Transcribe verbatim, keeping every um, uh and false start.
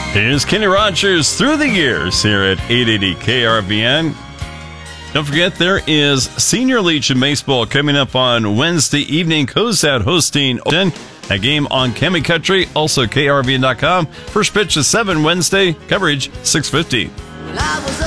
Here's Kenny Rogers through the years here at eight eighty K R V N. Don't forget, there is Senior Legion Baseball coming up on Wednesday evening. Cozad hosting a game on Cammie Country, also K R V N dot com. First pitch is seven Wednesday, coverage six fifty.